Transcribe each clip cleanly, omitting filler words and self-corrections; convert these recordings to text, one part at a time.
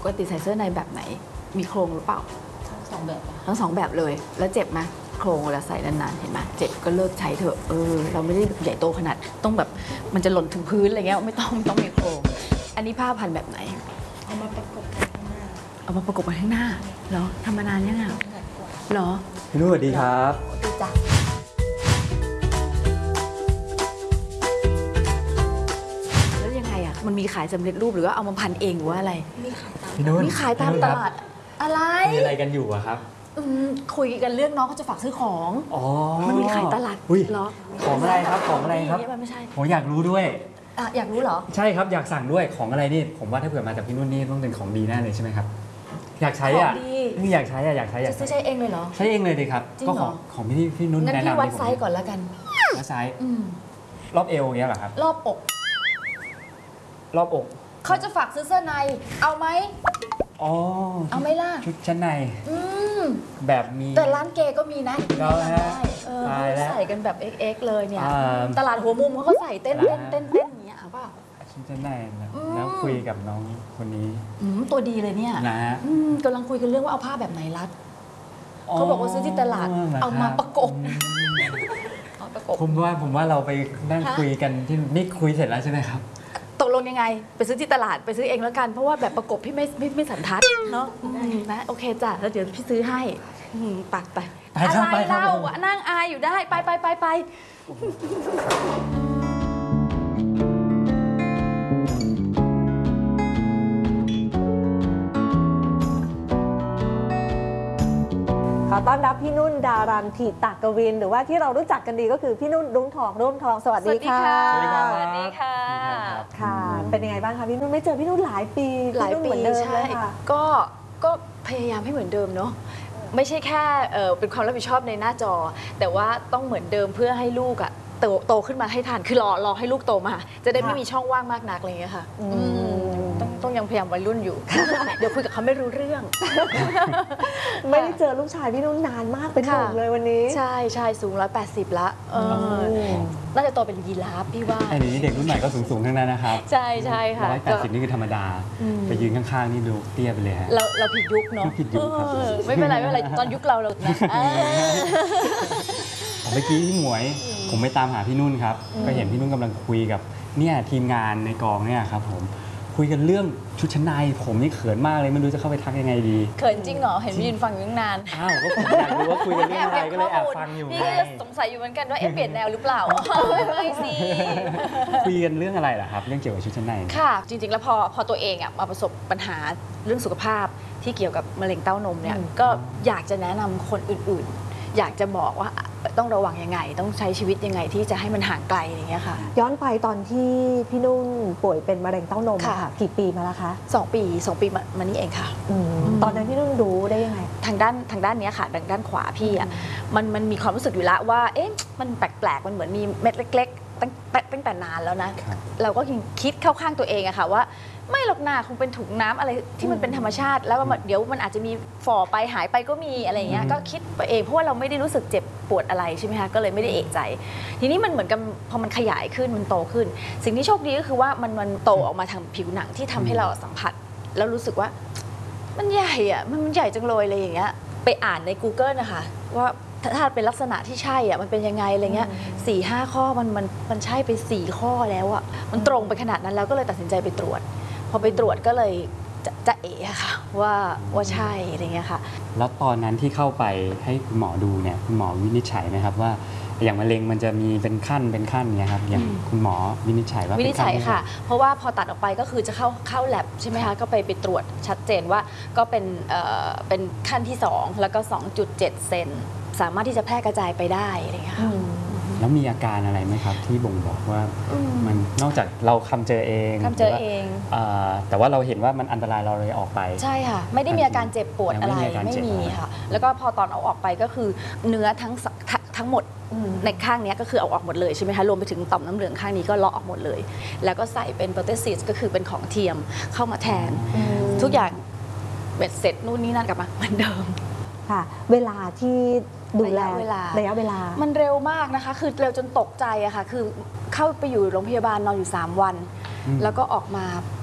กติใส่เสื้อในแบบไหนมีโครงหรือเปล่าทั้ง2 แบบทั้ง2 แบบเลยแล้วเจ็บไหมโครงเวลาใส่นานๆเห็นไหมเจ็บก็เลิกใช้เถอะเราไม่ได้ใหญ่โตขนาดต้องแบบมันจะหล่นถึงพื้นอะไรเงี้ยไม่ต้องมีโครงอันนี้ผ้าพันแบบไหนเอามาประกบกันข้างหน้าเอามาประกบกันข้างหน้าเหรอทำมานานยังอ่ะเหรอพี่นุ่นสวัสดีครับดีจ้ะแล้วยังไงอ่ะมันมีขายสำเร็จรูปหรือว่าเอามาพันเองหรือว่าอะไรมีขายตามมีขายตามตลาดอะไรมีอะไรกันอยู่อะครับคุยกันเรื่องน้องเขาจะฝากซื้อของมันมีขายตลาดเหรอของอะไรครับของอะไรครับไม่ใช่ผมอยากรู้ด้วยอยากรู้เหรอใช่ครับอยากสั่งด้วยของอะไรนี่ผมว่าถ้าเผื่อมาจากพี่นุ่นนี่ต้องเป็นของดีแน่เลยใช่ไหมครับอยากใช้อ่ะนี่อยากใช้จะซื้อใช้เองเลยเหรอใช้เองเลยดิครับก็ของพี่นุ่นแนะนำงั้นพี่วัดไซส์ก่อนแล้วกันวัดไซส์รอบเอวอย่างเงี้ยเหรอครับรอบอกเขาจะฝากซื้อเสื้อในเอาไหมเอาไหมล่ะชุดชั้นในแบบมีแต่ร้านเกย์ก็มีนะเราฮะใส่กันแบบ XX เลยเนี่ยตลาดหัวมุมเขาก็ใส่เต้นอย่างเงี้ยเอาเปล่าชุดชั้นในแล้วคุยกับน้องคนนี้ตัวดีเลยเนี่ยนะฮะกำลังคุยกันเรื่องว่าเอาผ้าแบบไหนรัดเขาบอกว่าซื้อที่ตลาดเอามาประกบผมว่าเราไปนั่งคุยกันที่นี่คุยเสร็จแล้วใช่ไหมครับตกลงยังไงไปซื้อที่ตลาดไปซื้อเองแล้วกันเพราะว่าแบบประกบพี่ไม่สันทัดเนาะนะโอเคจ้ะแล้วเดี๋ยวพี่ซื้อให้ปักไปอะไรเล่านั่งอายอยู่ได้ไปขอต้อนรับพี่นุ่นดารันถิตากวินหรือว่าที่เรารู้จักกันดีก็คือพี่นุ่นรุ่งทองสวัสดีค่ะสวัสดีค่ะค่ะเป็นยังไงบ้างคะพี่นุ่นไม่เจอพี่นุ่นหลายปีเหมือนเดิมเลยค่ะก็พยายามให้เหมือนเดิมเนาะไม่ใช่แค่เป็นความรับผิดชอบในหน้าจอแต่ว่าต้องเหมือนเดิมเพื่อให้ลูกอะโตขึ้นมาให้ทันคือรอให้ลูกโตมาจะได้ไม่มีช่องว่างมากนักอะไรอย่างเงี้ยค่ะต้องยังพยายามวัยรุ่นอยู่ เดี๋ยวคุยกับเขาไม่รู้เรื่องไม่ได้เจอลูกชายพี่นุ่นนานมากเป็นหนุ่มเลยวันนี้ใช่สูง180ละน่าจะโตเป็นยีราฟพี่ว่าไอ้นี่เด็กรุ่นใหม่ก็สูงทั้งนั้นนะครับใช่ค่ะ 180นี่คือธรรมดาไปยืนข้างๆนี่ดูเตี้ยไปเลยฮะเราผิดยุคเนาะผิดยุคครับไม่เป็นไรตอนยุคเรานะเมื่อกี้พี่หมวยผมไปตามหาพี่นุ่นครับก็เห็นพี่นุ่นกำลังคุยกับเนี่ยทีมงานในกองเนี่ยครับผมคุยกันเรื่องชุดชั้นในผมนี่เขินมากเลยไม่รู้จะเข้าไปทักยังไงดีเขินจริงเหรอเห็นพี่ยืนฟังอยู่ตั้งนานก็ผมอยากรู้ว่าคุยกันเรื่องอะไรก็เลยแอบฟังอยู่พี่ก็จะสงสัยอยู่เหมือนกันว่าเปลี่ยนแนวหรือเปล่าไม่สิคุยกันเรื่องอะไรล่ะครับเรื่องเกี่ยวกับชุดชั้นในค่ะจริงๆแล้วพอตัวเองมาประสบปัญหาเรื่องสุขภาพที่เกี่ยวกับมะเร็งเต้านมเนี่ยก็อยากจะแนะนำคนอื่นๆอยากจะบอกว่าต้องระวังยังไงต้องใช้ชีวิตยังไงที่จะให้มันห่างไกลอย่างเงี้ยค่ะย้อนไปตอนที่พี่นุ่นป่วยเป็นมะเร็งเต้านมค่ะกี่ปีมาแล้วคะ 2 ปีมานี่เองค่ะตอนนั้นพี่นุ่นรู้ได้ยังไงทางด้านนี้ค่ะด้านขวาพี่อ่ะมันมีความรู้สึกอยู่แล้วว่าเอ๊ะมันแปลกๆมันเหมือนมีเม็ดเล็กๆตั้งแต่นานแล้วนะเราก็คิดเข้าข้างตัวเองอะค่ะว่าไม่หรอกนาคงเป็นถุงน้ำอะไรที่มันเป็นธรรมชาติแล้วเดี๋ยวมันอาจจะมีฝ่อไปหายไปก็มีอะไรเงี้ยก็คิดไปเองเพราะว่าเราไม่ได้รู้สึกเจ็บปวดอะไรใช่ไหมคะก็เลยไม่ได้เอะใจทีนี้มันเหมือนกับพอมันขยายขึ้นมันโตขึ้นสิ่งที่โชคดีก็คือว่ามันโตออกมาทางผิวหนังที่ทำให้เราสัมผัสแล้วรู้สึกว่ามันใหญ่อะมันใหญ่จังเลยอะไรอย่างเงี้ยไปอ่านใน Google นะคะว่าถ้าเป็นลักษณะที่ใช่อ่ะมันเป็นยังไงอะไรเงี้ย4-5 ข้อมันใช่ไป4 ข้อแล้วอ่ะมันตรงไปขนาดนั้นแล้วก็เลยตัดสินใจไปตรวจพอไปตรวจก็เลยจะเอะค่ะว่าใช่อะไรเงี้ยค่ะแล้วตอนนั้นที่เข้าไปให้คุณหมอดูเนี่ยคุณหมอวินิจฉัยไหมครับว่าอย่างมะเร็งมันจะมีเป็นขั้นเนี่ยครับอย่างคุณหมอวินิจฉัยว่าวินิจฉัยค่ะเพราะว่าพอตัดออกไปก็คือจะเข้าแลบใช่ไหมคะก็ไปตรวจชัดเจนว่าก็เป็นขั้นที่2แล้วก็ 2.7 เซนสามารถที่จะแพร่กระจายไปได้อะไรเงี้ยค่ะแล้วมีอาการอะไรไหมครับที่บ่งบอกว่ามันนอกจากเราเจอเองแต่ว่าเราเห็นว่ามันอันตรายเราเลยออกไปใช่ค่ะไม่ได้มีอาการเจ็บปวดอะไรไม่มีค่ะแล้วก็พอตอนเอาออกไปก็คือเนื้อทั้งหมดในข้างนี้ก็คือเอาออกหมดเลยใช่ไหมคะรวมไปถึงต่อมน้ำเหลืองข้างนี้ก็เลาะออกหมดเลยแล้วก็ใส่เป็นโปรเทซิสก็คือเป็นของเทียมเข้ามาแทนทุกอย่างเบ็ดเสร็จนู่นนี่นั่นกลับมาเหมือนเดิมค่ะเวลาที่ดูแลระยะเวลามันเร็วมากนะคะคือเร็วจนตกใจอะค่ะคือเข้าไปอยู่โรงพยาบาลนอนอยู่3 วันแล้วก็ออกมา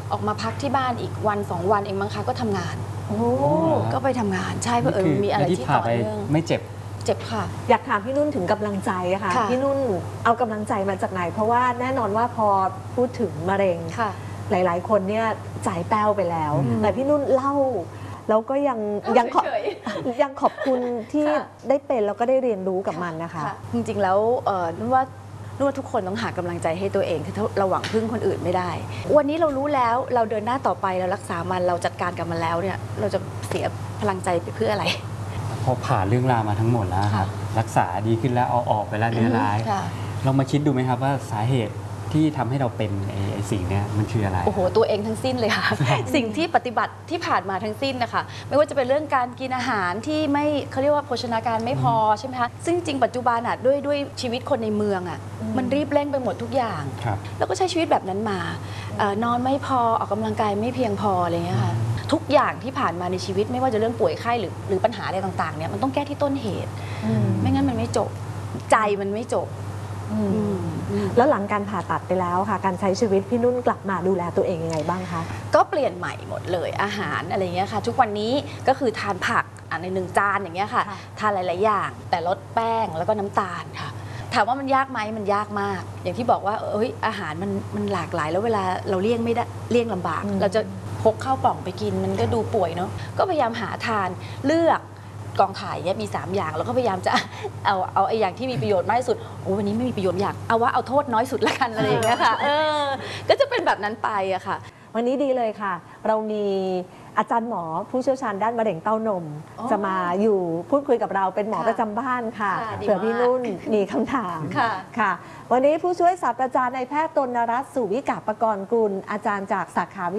ออกมาพักที่บ้านอีกวัน2 วันเองมั้งคะก็ทำงานโอ้ก็ไปทำงานใช่เพราะมีอะไรที่ผ่าต่อไปเนื่องไม่เจ็บเจ็บค่ะอยากถามพี่นุ่นถึงกำลังใจอะค่ะค่ะพี่นุ่นเอากำลังใจมาจากไหน เพราะว่าแน่นอนว่าพอพูดถึงมะเร็งค่ะหลาย ๆ คนเนี่ยใจแป้วไปแล้วอืมแต่พี่นุ่นเล่าแล้วก็ยังขอบเฉยยังขอบคุณที่ค่ะได้เป็นแล้วก็ได้เรียนรู้กับมันนะคะจริงๆแล้วนุ่นว่าทุกคนต้องหากำลังใจให้ตัวเองคือเราหวังพึ่งคนอื่นไม่ได้ วันนี้เรารู้แล้วเราเดินหน้าต่อไปเรารักษามันเราจัดการกับมันแล้วเนี่ยเราจะเสียพลังใจไปเพื่ออะไรพอผ่านเรื่องราวมาทั้งหมดแล้วครับ รักษาดีขึ้นแล้วเอาออกไปแล้วเนื้อร้ายค่ะเรามาคิดดูไหมครับว่าสาเหตุที่ทำให้เราเป็นไอ้สิ่งเนี้ยมันคืออะไรโอ้โหตัวเองทั้งสิ้นเลยค่ะ สิ่งที่ปฏิบัติที่ผ่านมาทั้งสิ้นนะคะไม่ว่าจะเป็นเรื่องการกินอาหารที่ไม่เขาเรียกว่าโภชนาการไม่พอใช่ไหมคะซึ่งจริงปัจจุบันอ่ะด้วยชีวิตคนในเมืองอ่ะมันรีบเร่งไปหมดทุกอย่างครับแล้วก็ใช้ชีวิตแบบนั้นมานอนไม่พอออกกำลังกายไม่เพียงพออะไรเงี้ยค่ะทุกอย่างที่ผ่านมาในชีวิตไม่ว่าจะเรื่องป่วยไข้หรือปัญหาอะไรต่างๆเนี่ยมันต้องแก้ที่ต้นเหตุ ไม่งั้นมันไม่จบใจมันไม่จบแล้วหลังการผ่าตัดไปแล้วค่ะ การใช้ชีวิตพี่นุ่นกลับมาดูแลตัวเองยังไงบ้างคะก็เปลี่ยนใหม่หมดเลยอาหารอะไรเงี้ยค่ะทุกวันนี้ก็คือทานผักใน1 จานอย่างเงี้ยค่ะค่ะทานหลายๆอย่างแต่ลดแป้งแล้วก็น้ำตาลค่ะถามว่ามันยากไหมมันยากมาก อย่างที่บอกว่าอาหารมันหลากหลายแล้วเวลาเราเลี่ยงไม่ได้เลี่ยงลำบาก เราจะพกข้าวกล่องไปกินมันก็ดูป่วยเนาะก็พยายามหาทานเลือกกองถ่ายเนี่ยมี3 อย่างแล้วก็พยายามจะ เอาไอ้อย่างที่มีประโยชน์มากที่สุดโอ้วันนี้ไม่มีประโยชน์อยากเอาโทษน้อยสุดละกันอะไรอย่างเงี้ยค่ะก็จะเป็นแบบนั้นไปอะค่ะวันนี้ดีเลยค่ะ เรามีอาจารย์หมอผู้เชี่ยวชาญด้านมะเร็งเต้านมอ๋อจะมาอยู่พูดคุยกับเราเป็นหมอค่ะประจำบ้านค่ะค่ะดีเผื่อพี่มากนุ่นมีคำถามค่ะค่ะ วันนี้ผู้ช่วยศาสตราจารย์นายแพทย์ตนรัตน์สุวิกาปกรณ์กุลอาจารย์จากสาขา